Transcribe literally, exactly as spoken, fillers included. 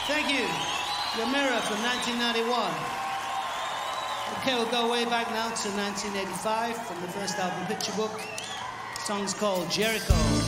Thank you. Your Mirror from nineteen ninety-one. Okay, we'll go way back now to nineteen eighty-five from the first album, Picture Book. The song's called Jericho.